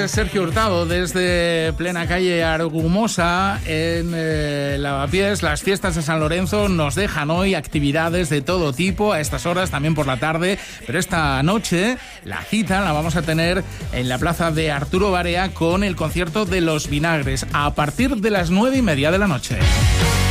Sergio Hurtado desde plena calle Argumosa en Lavapiés. Las fiestas de San Lorenzo nos dejan hoy actividades de todo tipo a estas horas, también por la tarde, pero esta noche la cita la vamos a tener en la plaza de Arturo Barea con el concierto de Los Vinagres a partir de las 9:30 de la noche.